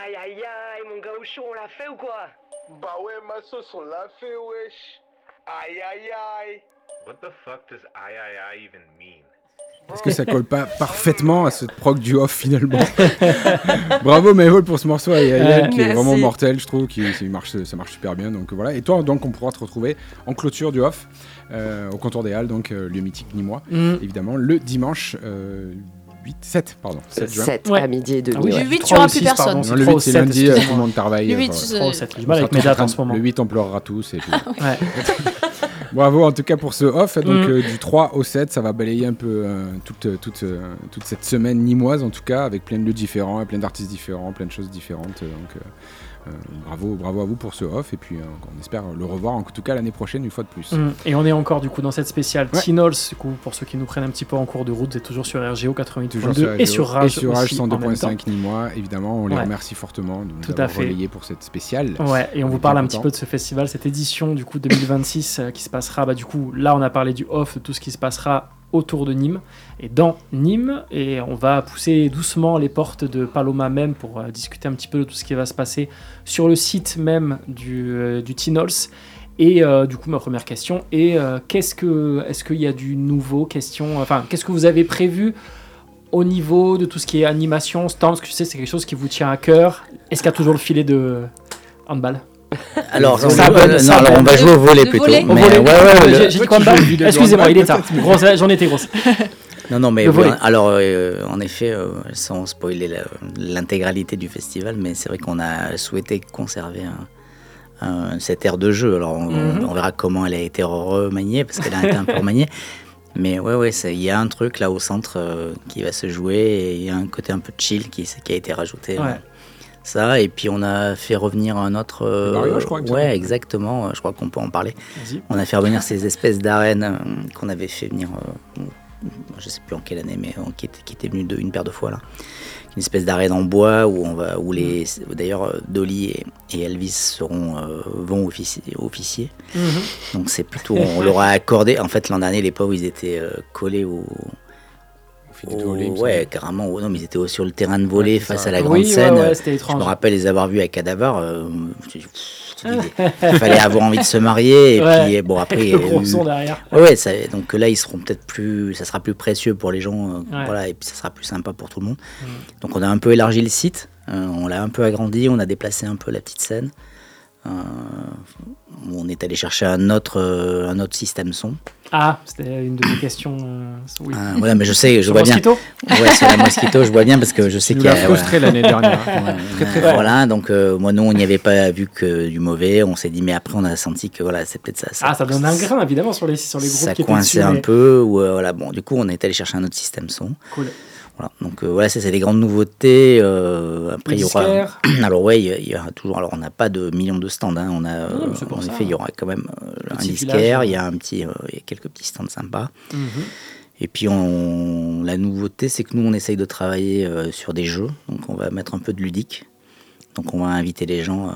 Aïe aïe aïe, mon gaucho, on l'a fait ou quoi? Bah ouais, ma sauce, on l'a fait, wesh. Aïe aïe aïe. What the fuck does aïe aïe aïe even mean? Est-ce que ça colle pas parfaitement à ce prog du off finalement? Bravo Maëvol pour ce morceau qui est vraiment mortel, je trouve, ça marche super bien. Donc voilà. Et toi, donc on pourra te retrouver en clôture du off au Comptoir des Halles, donc lieu mythique nîmois, évidemment, le dimanche 7 juin. 7 Ouais. à midi et demi. Oui, ouais. le 8, il n'y aura plus personne. Non, le 8 c'est lundi, tout le monde travaille. Le 8, voilà. c'est... 7. J'ai mal avec mes dates en ce moment. Le 8 on pleurera tous et puis... Ouais. Bravo en tout cas pour ce off. Donc du 3 au 7, ça va balayer un peu toute cette semaine nîmoise en tout cas, avec plein de lieux différents, plein d'artistes différents, plein de choses différentes. Donc bravo à vous pour ce off et puis on espère le revoir en tout cas l'année prochaine une fois de plus. Et on est encore du coup dans cette spéciale Ouais. Tinols, du coup, pour ceux qui nous prennent un petit peu en cours de route, c'est toujours sur RGO Toujours 88.2 et sur Rage aussi en même temps. 102.5 Nîmois, évidemment, on les Ouais. remercie fortement de nous Tout à avoir fait. relayés pour cette spéciale. Ouais, et on est vous parle bien un petit content. peu de ce festival, cette édition du coup 2026 qui se passera, du coup là on a parlé du off, de tout ce qui se passera autour de Nîmes et dans Nîmes, et on va pousser doucement les portes de Paloma même pour discuter un petit peu de tout ce qui va se passer sur le site même du Tinols. Et du coup ma première question est est-ce qu'il y a du nouveau, qu'est-ce que vous avez prévu au niveau de tout ce qui est animation, stand, parce que je sais c'est quelque chose qui vous tient à cœur. Est-ce qu'il y a toujours le filet de handball? Alors, Ça on va, ça va. on va jouer au volley De plutôt. volley. Au Mais volley. ouais, J'ai dit quoi de balle Excusez-moi, il est tard. Grosse, j'en étais grosse. Non, mais Le volley. alors, en effet, sans spoiler l'intégralité du festival, mais c'est vrai qu'on a souhaité conserver cette aire de jeu. Alors, on verra comment elle a été remaniée, parce qu'elle a été un peu remaniée. Mais ouais, il y a un truc là au centre qui va se jouer, et il y a un côté un peu chill qui a été rajouté. Ouais. Ça, et puis on a fait revenir un autre. Mario, je crois que ça. Ouais, exactement. Je crois qu'on peut en parler. Vas-y. On a fait revenir ces espèces d'arènes qu'on avait fait venir, je sais plus en quelle année, mais qui était venu une paire de fois là. Une espèce d'arène en bois où d'ailleurs Dolly et Elvis vont officier. Donc c'est plutôt, on leur a accordé. En fait l'an dernier les pauvres ils étaient collés au. Filet de volley, il me Ouais, semble. carrément. Non, mais ils étaient sur le terrain de volley c'est face ça. à la grande Oui, scène. ouais, c'était Je étrange. me rappelle les avoir vus à Cadavar. Il fallait avoir envie de se marier. Et Ouais. puis, bon, après. Le gros son derrière. Ouais, donc là, ils seront peut-être ça sera plus précieux pour les gens. Ouais. Voilà, et puis ça sera plus sympa pour tout le monde. Donc on a un peu élargi le site. On l'a un peu agrandi. On a déplacé un peu la petite scène. On est allé chercher un autre système son. Ah, c'était une de mes questions. Oui. Voilà, mais je sais, je Sur vois bien. Mosquito. Ouais, sur la Mosquito, je vois bien parce que je sais Tu nous qu'il y l'as a. frustré l'année dernière. Très fort. Voilà, donc moi, nous, on n'y avait pas vu que du mauvais. On s'est dit, mais après, on a senti que voilà, c'est peut-être ça. Ah, ça donne un grain évidemment sur les groupes Ça qui étaient coinçait dessus. un mais- peu. Voilà, bon, du coup, on est allé chercher un autre système son. Cool. Voilà, donc voilà, ça c'est des grandes nouveautés. Après, il y aura. Disquaire. Alors, ouais, il y aura toujours. Alors, on n'a pas de millions de stands. Hein. On a, Non, mais c'est pour en ça. effet, il y aura quand même un Petit disquaire. village. Il y a il y a quelques petits stands sympas. Mhm. Et puis, la nouveauté, c'est que nous, on essaye de travailler sur des jeux. Donc, on va mettre un peu de ludique. Donc, on va inviter les gens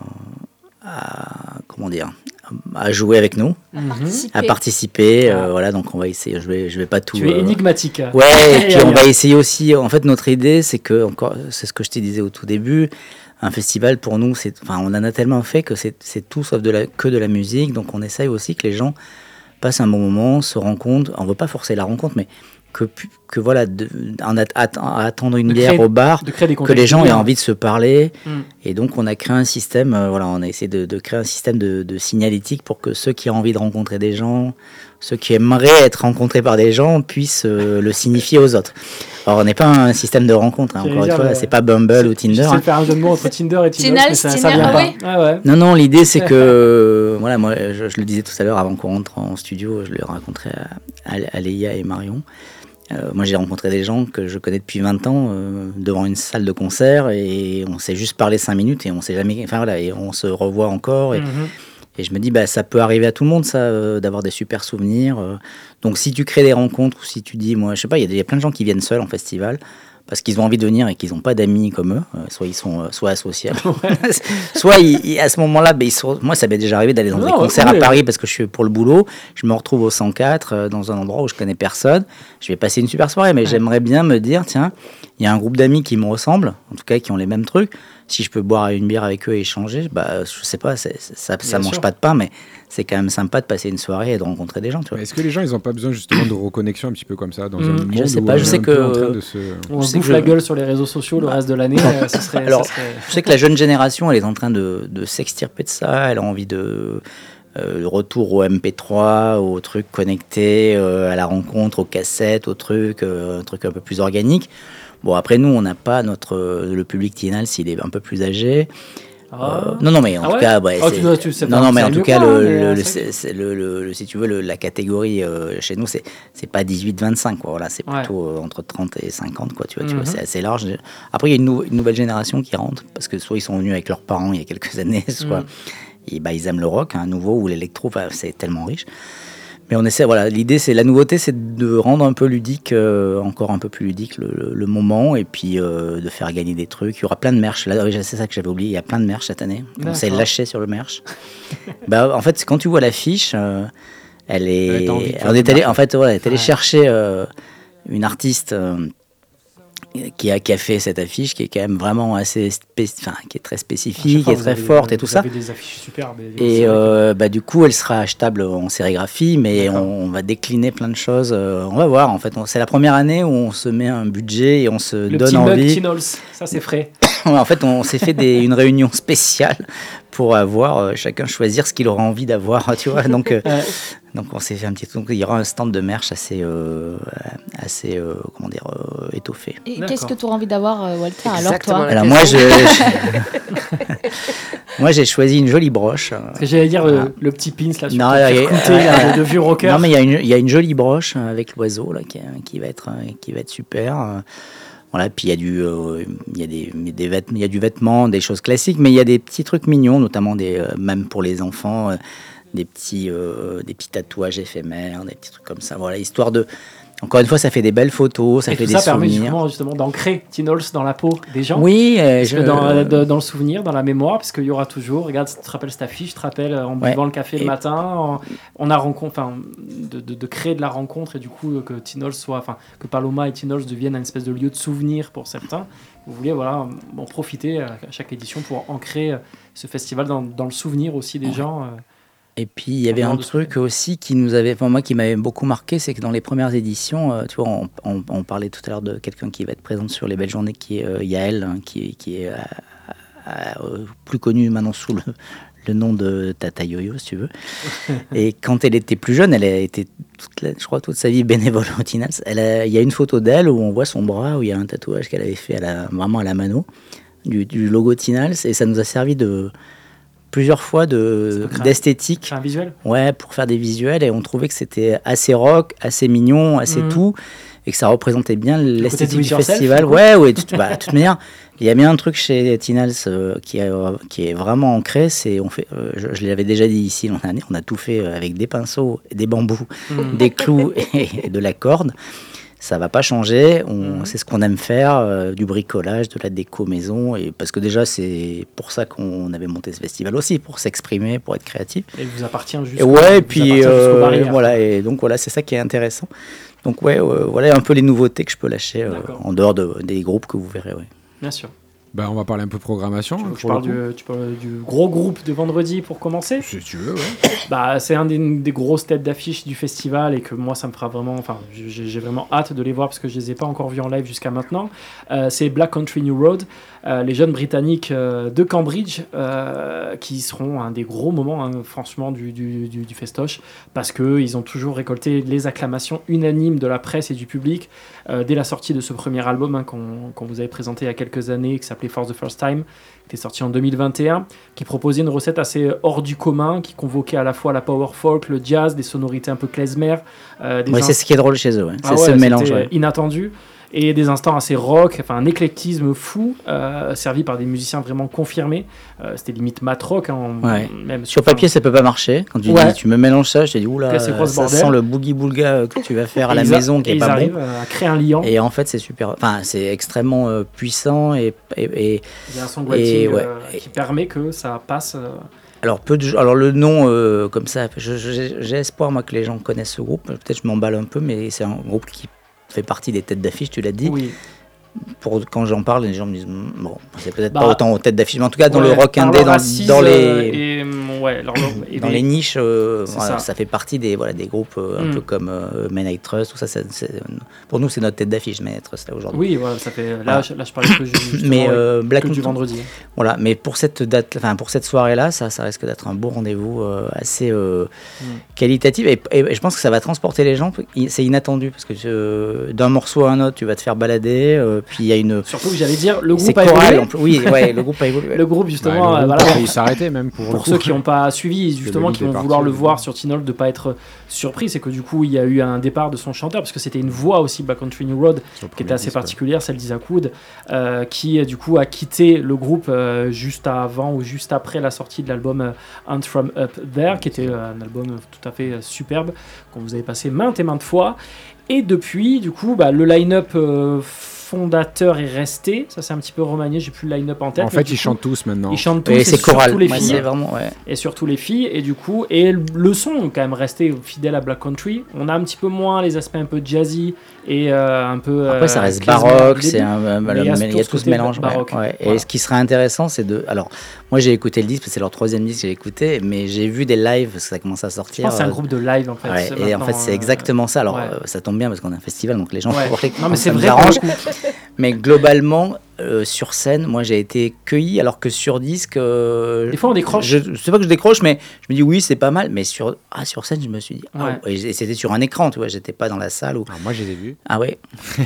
à jouer avec nous, à participer. Ah. Voilà, donc on va essayer. Je vais pas tout. Tu es énigmatique. Ouais, et puis on Aïe, va essayer aussi. En fait, notre idée, c'est que, c'est ce que je te disais au tout début, un festival pour nous, on en a tellement fait que c'est tout sauf que de la musique. Donc on essaye aussi que les gens passent un bon moment, se rencontrent. On veut pas forcer la rencontre, mais que voilà, à attendre une De bière créer- au bar, de créer des que contextes les gens aient bien. envie de se parler. Mm. Et donc on a créé un système, on a essayé de créer un système de signalétique pour que ceux qui ont envie de rencontrer des gens, ceux qui aimeraient être rencontrés par des gens, puissent le signifier aux autres. Alors on n'est pas un système de rencontre, hein, J'allais encore une dire, fois, c'est pas Bumble ou Tinder. Je sais hein. faire un jeu de mots entre Tinder et Tinder, Tinal, mais ça Tinder, vient ah pas. ouais. Ah ouais. Non, l'idée c'est que, voilà, moi je le disais tout à l'heure avant qu'on rentre en studio, je le raconterai à Léa et Marion. Moi j'ai rencontré des gens que je connais depuis 20 ans devant une salle de concert et on s'est juste parlé 5 minutes et on s'est jamais, enfin voilà, et on se revoit encore et, Mhm. et je me dis ça peut arriver à tout le monde ça, d'avoir des super souvenirs. Donc si tu crées des rencontres ou si tu dis, moi je sais pas, il y a plein de gens qui viennent seuls en festival parce qu'ils ont envie de venir et qu'ils n'ont pas d'amis comme eux, soit ils sont soit associés, soit à ce moment-là, moi ça m'est déjà arrivé d'aller dans des concerts à Paris parce que je suis pour le boulot, je me retrouve au 104 dans un endroit où je connais personne, je vais passer une super soirée, mais j'aimerais bien me dire, tiens, il y a un groupe d'amis qui me ressemblent, en tout cas qui ont les mêmes trucs. Si je peux boire une bière avec eux et échanger, je sais pas, ça mange pas de pain, mais c'est quand même sympa de passer une soirée et de rencontrer des gens. Tu vois. Est-ce que les gens, ils ont pas besoin justement de reconnexion un petit peu comme ça dans un monde je sais où pas, je sais que on se bouffe la gueule sur les réseaux sociaux le reste de l'année. Je sais que la jeune génération, elle est en train de s'extirper de ça. Elle a envie de retour au MP3, aux trucs connectés, à la rencontre, aux cassettes, aux trucs, un truc un peu plus organique. Bon, après, nous, on n'a pas le public Tinals, il est un peu plus âgé. Non, mais en tout cas, si tu veux, la catégorie chez nous, c'est pas 18-25, quoi. Voilà, c'est plutôt entre 30 et 50, quoi. Tu vois, c'est assez large. Après, il y a une nouvelle génération qui rentre, parce que soit ils sont venus avec leurs parents il y a quelques années, soit ils aiment le rock, nouveau, ou l'électro, c'est tellement riche. Mais on essaie, l'idée, la nouveauté, c'est de rendre un peu ludique, encore un peu plus ludique le moment, et puis de faire gagner des trucs. Il y aura plein de merch. Là, c'est ça que j'avais oublié. Il y a plein de merch cette année. On s'est lâché sur le merch. En fait, quand tu vois l'affiche, elle est. On est allé chercher une artiste. Qui a fait cette affiche qui est quand même vraiment assez qui est très spécifique, qui est très forte et tout ça. Des affiches superbes. Et du coup, elle sera achetable en sérigraphie, mais on va décliner plein de choses. On va voir. En fait, c'est la première année où on se met un budget et on se donne envie. Le Tinals, ça c'est frais. En fait, on s'est fait une réunion spéciale pour avoir chacun choisir ce qu'il aura envie d'avoir, tu vois. Donc on s'est fait un petit truc. Il y aura un stand de merch assez étoffé. Et qu'est-ce que tu auras envie d'avoir, Walter? Exactement. Alors toi? Moi, j'ai choisi une jolie broche. Parce que j'allais dire le petit pins là, de vieux rocker. Non, mais il y a une jolie broche avec l'oiseau là qui va être super. Voilà, puis il y a du vêtement, des choses classiques, mais il y a des petits trucs mignons, notamment même pour les enfants, des petits tatouages éphémères, des petits trucs comme ça. Voilà, histoire de. Encore une fois, ça fait des belles photos, ça fait des souvenirs. Ça permet justement d'ancrer Tinals dans la peau des gens. Oui, dans le souvenir, dans la mémoire, parce qu'il y aura toujours. Regarde, tu te rappelles cette affiche, tu te rappelles en buvant le café le matin, de créer de la rencontre et du coup que Tinals que Paloma et Tinals deviennent une espèce de lieu de souvenir pour certains. Vous voulez en profiter à chaque édition pour ancrer ce festival dans le souvenir aussi des gens. Et puis il y avait un truc aussi qui m'avait beaucoup marqué, c'est que dans les premières éditions, tu vois, on parlait tout à l'heure de quelqu'un qui va être présent sur les belles journées, qui est Yael, qui est plus connu maintenant sous le nom de Tata Yo-Yo, si tu veux. Et quand elle était plus jeune, elle a été toute sa vie bénévole au Tinals. Il y a une photo d'elle où on voit son bras, où il y a un tatouage qu'elle avait fait vraiment à la mano, du logo Tinals, et ça nous a servi plusieurs fois d'esthétique. Un visuel ? Ouais, pour faire des visuels, et on trouvait que c'était assez rock, assez mignon, assez tout, et que ça représentait bien l'esthétique du festival. De toute manière, il y a bien un truc chez Tinals qui est vraiment ancré, je l'avais déjà dit ici l'an dernier, on a tout fait avec des pinceaux, des bambous, des clous et de la corde. Ça va pas changer, c'est ce qu'on aime faire, du bricolage, de la déco maison, et parce que déjà c'est pour ça qu'on avait monté ce festival aussi, pour s'exprimer, pour être créatif. Et il vous appartient juste. Et donc c'est ça qui est intéressant. Donc voilà un peu les nouveautés que je peux lâcher en dehors des groupes que vous verrez. Ouais. Bien sûr. On va parler un peu programmation. Tu parles du gros groupe de vendredi pour commencer. Si tu veux, ouais. C'est un des grosses têtes d'affiche du festival et que moi, ça me fera vraiment. J'ai vraiment hâte de les voir parce que je les ai pas encore vus en live jusqu'à maintenant. C'est Black Country New Road, les jeunes Britanniques de Cambridge qui seront un des gros moments, franchement, du festoche parce qu'ils ont toujours récolté les acclamations unanimes de la presse et du public dès la sortie de ce premier album qu'on vous avait présenté il y a quelques années, qui s'appelait For the First Time, qui était sorti en 2021, qui proposait une recette assez hors du commun, qui convoquait à la fois la power folk, le jazz, des sonorités un peu klezmer. C'est ce qui est drôle chez eux, c'est ce mélange. Inattendu. Et des instants assez rock, un éclectisme fou, servi par des musiciens vraiment confirmés. C'était limite mat rock. Même sur papier, ça peut pas marcher. Quand tu dis, tu me mélanges ça, je te dis, oula, ça sent le boogie-boulga que tu vas faire à la maison qui est pas bon. Ils arrivent à créer un liant. Et en fait, c'est super. C'est extrêmement puissant et il y a un songwriting qui permet que ça passe. Alors le nom comme ça, j'ai espoir moi que les gens connaissent ce groupe. Peut-être je m'emballe un peu, mais c'est un groupe qui fait partie des têtes d'affiche, tu l'as dit. Oui. quand j'en parle, les gens me disent bon, c'est peut-être Bah, pas autant en tête d'affiche, mais en tout cas dans le Ouais, rock par indé, leur dans assise, les dans les niches, C'est voilà, ça. ça fait partie des groupes un peu comme Men I Trust, tout ça, pour nous c'est notre tête d'affiche, Men I Trust là aujourd'hui. Oui, voilà, ça fait. Là, je parlais que justement Mais Black que du Country, vendredi. voilà, mais pour cette date, enfin pour cette soirée-là, ça risque d'être un beau rendez-vous assez qualitatif et je pense que ça va transporter les gens. C'est inattendu parce que d'un morceau à un autre, tu vas te faire balader. Puis il y a une. Surtout que j'allais dire, le C'est groupe a choral. évolué. Oui, ouais, le groupe a évolué. Le groupe, justement, Ouais, le groupe voilà. a failli s'arrêter même pour Pour ceux qui n'ont pas suivi, justement, le qui vont départ, vouloir le c'est- voir sur Teen Wolf, de ne pas être surpris, c'est que du coup, il y a eu un départ de son chanteur, parce que c'était une voix aussi, Black Country New Road, qui était assez particulière, celle d'Isaac Wood, qui du coup a quitté le groupe juste avant ou juste après la sortie de l'album Hunt From Up There, qui était un album tout à fait superbe, qu'on vous avait passé maintes et maintes fois. Et depuis, du coup, le line-up fondateur est resté. Ça, c'est un petit peu remanié, j'ai plus le line-up en tête. En mais fait, du ils coup, chantent tous maintenant. Ils chantent tous, Et et c'est choral. surtout les Ouais, filles. c'est vraiment, ouais. Et surtout les filles, et du coup, et le son est quand même resté fidèle à Black Country. On a un petit peu moins les aspects un peu jazzy et un peu. Après, ça reste klezmer baroque, au c'est début. il y a tout ce mélange. baroque. Ouais. Et Voilà. ce qui serait intéressant, c'est de. Alors, moi, j'ai écouté le disque, parce que c'est leur 3e disque que j'ai écouté, mais j'ai vu des lives, parce que ça commence à Je sortir. pense que c'est un groupe de live en fait. Ouais, et en fait, c'est exactement ça. Alors, ouais. Ça tombe bien parce qu'on a un festival, donc les gens. Ouais. Non, mais ça c'est nous vrai. arrange. pour le coup. Mais globalement, sur scène, moi j'ai été cueilli, alors que sur disque. Des fois, on décroche. Je sais pas que je décroche, mais je me dis oui, c'est pas mal. Mais sur scène, je me suis dit. Ouais. Et c'était sur un écran, tu vois, j'étais pas dans la salle. Alors, moi, je les ai vus. Ah ouais.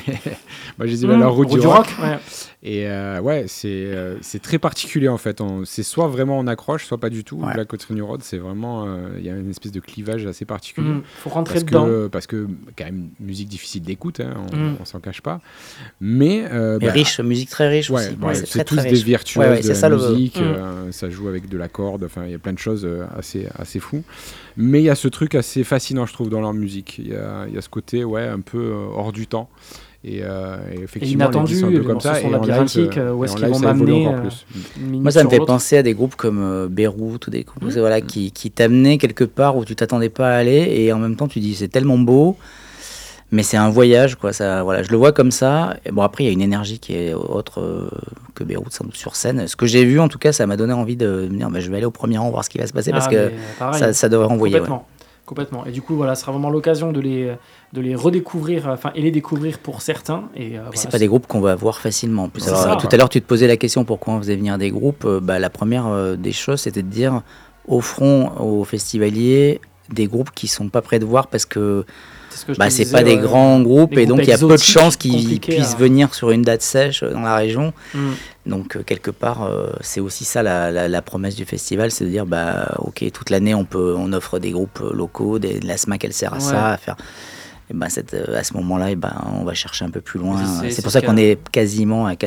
Moi, je les ai vus à la route du rock. rock. Ouais. Et ouais, c'est très particulier en fait. C'est soit vraiment on accroche, soit pas du tout. Ouais. Black Country New Road, c'est vraiment. Il y a une espèce de clivage assez particulier. Faut rentrer Parce dedans. parce que quand même musique difficile d'écoute, hein, on s'en cache pas. Mais Mais riche, musique très riche ouais, aussi. ouais, c'est c'est très, tous très des riche. virtuoses Ouais, de c'est la ça, musique. Ça joue avec de la corde. Enfin, il y a plein de choses assez fou. Mais il y a ce truc assez fascinant, je trouve, dans leur musique. Il y a ce côté un peu hors du temps. Et effectivement, inattendu, les disques sont un les peu comme morceaux ça. sont Et en live, labyrinthiques, où est-ce et en qu'ils live, vont ça évolue m'amener, encore plus. Moi, ça me fait penser à des groupes comme Beyrouth ou des groupes voilà, qui t'amenaient quelque part où tu t'attendais pas à aller, et en même temps tu dis c'est tellement beau, mais c'est un voyage, quoi. Ça, voilà, je le vois comme ça. Et bon, après il y a une énergie qui est autre que Beyrouth, sans doute, sur scène. Ce que j'ai vu, en tout cas, ça m'a donné envie de me dire je vais aller au premier rang voir ce qui va se passer, parce que ça devrait renvoyer. Complètement. Et du coup, voilà, ce sera vraiment l'occasion de les redécouvrir, et les découvrir pour certains. Et voilà, c'est pas des groupes qu'on va voir facilement. En plus, C'est alors, ça, tout à l'heure, tu te posais la question pourquoi on faisait venir des groupes. La première des choses, c'était de dire offrons aux festivaliers des groupes qui sont pas prêts de voir, parce que c'est pas des grands groupes, et donc il y a peu de chances qu'ils puissent venir sur une date sèche dans la région. Donc quelque part, c'est aussi ça la promesse du festival, c'est de dire ok, toute l'année on offre des groupes locaux, de la SMAC elle sert à ça, à faire. Et à ce moment-là, on va chercher un peu plus loin. C'est pour ça qu'on est quasiment à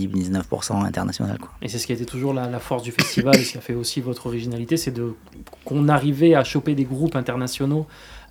99% international, quoi. Et c'est ce qui a été toujours la force du festival, et ce qui a fait aussi votre originalité, c'est qu'on arrivait à choper des groupes internationaux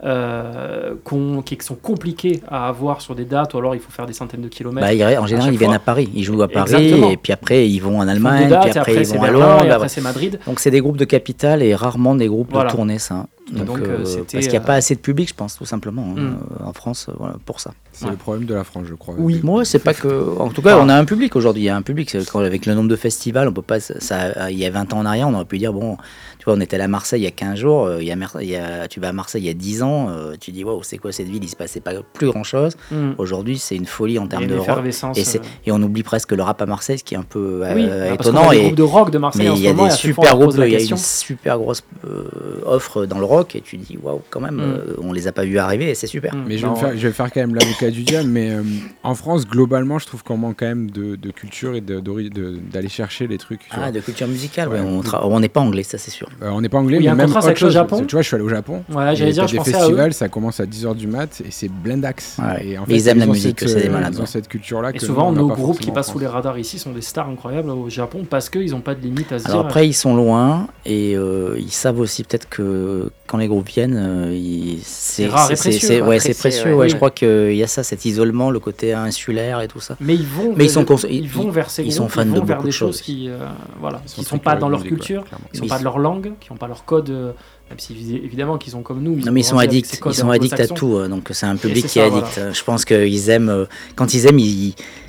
qui sont compliqués à avoir sur des dates, ou alors il faut faire des centaines de kilomètres. En général, ils viennent à Paris, ils jouent à Paris. Exactement. Et puis après ils vont en Allemagne, dates, puis après ils vont à Berlin, Londres, et après c'est Madrid. Donc c'est des groupes de capitale et rarement des groupes de tournée, ça. Donc, parce qu'il n'y a pas assez de public, je pense, tout simplement, en France, pour ça. C'est le problème de la France, je crois. Oui, moi, c'est pas que. En tout cas, on a un public aujourd'hui. Il y a un public. Avec le nombre de festivals, on peut pas. Il y a 20 ans en arrière, on aurait pu dire bon, tu vois, on était à Marseille il y a 15 jours. Tu vas à Marseille il y a 10 ans. Tu dis waouh, c'est quoi cette ville? Il se passait pas plus grand chose. Aujourd'hui, c'est une folie en termes de rock. Et on oublie presque le rap à Marseille, ce qui est un peu étonnant. Et groupes de rock de Marseille, mais il y a des super groupes. Il y a une super grosse offre dans le rock, et tu dis waouh, quand même, on les a pas vus arriver, et c'est super. Mais je vais faire quand même l'avocat du diable, mais en France, globalement, je trouve qu'on manque quand même de culture et d'aller chercher les trucs. De culture musicale, on n'est pas anglais, ça c'est sûr. On n'est pas anglais, mais même autre chose. Le Japon. Tu vois, je suis allé au Japon. Ouais, j'allais dire, je pensais festivals, à eux. ça commence à 10h du mat, et c'est blindax. Et en fait, ils aiment la musique, c'est des malades. Ils ont cette culture-là. Et souvent, nos groupes qui passent sous les radars ici sont des stars incroyables au Japon, parce qu'ils n'ont pas de limite à se dire. Alors après, ils sont loin, et ils savent aussi peut-être que quand les groupes viennent, c'est rare et précieux. C'est précieux. Je crois qu'il y a ça, cet isolement, le côté insulaire et tout ça. Mais ils vont vers ces groupes, sont fans de vers beaucoup des de choses qui sont pas dans leur culture, qui sont pas de leur langue, qui n'ont pas leur code. Même si évidemment qu'ils sont comme nous. Non, mais ils sont addicts à tout, donc c'est un public qui est addict. Je pense qu'ils aiment, quand ils aiment,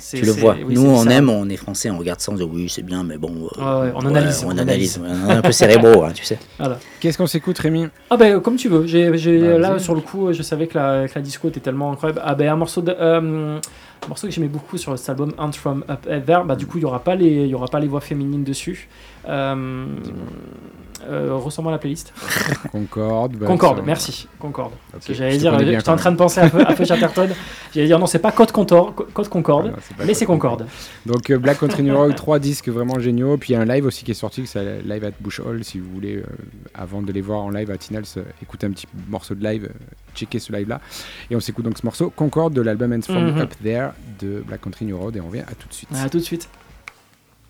Tu le vois. Oui, Nous, c'est on ça. aime, on est français, on regarde ça, on dit oui, c'est bien, mais bon. On analyse. On analyse. On est un peu cérébraux, hein, tu sais. Voilà. Qu'est-ce qu'on s'écoute, Rémi? Ah ben comme tu veux. Là vas-y. sur le coup, je savais que la disco était tellement incroyable. Ah ben un morceau que j'aimais beaucoup sur cet album Ant From Up There. Bah du coup il y aura pas les voix féminines dessus. Ressemble à la playlist. Concorde. bah, Concorde, ça- merci. Concorde. Parce que Ok, j'allais je te dire, connais bien j'étais en quand train de penser à Feu Chatterton. J'allais dire non, c'est pas Code Concorde, Ah non, pas mais c'est Concorde. Donc Black Country New Road, 3 disques vraiment géniaux. Puis il y a un live aussi qui est sorti, c'est live at Bush Hall. Si vous voulez, avant de les voir en live à Tinals, écouter un petit morceau de live, checker ce live là. Et on s'écoute donc ce morceau Concorde de l'album Ants From Up There de Black Country New Road. Et on revient à tout de suite. À tout de suite.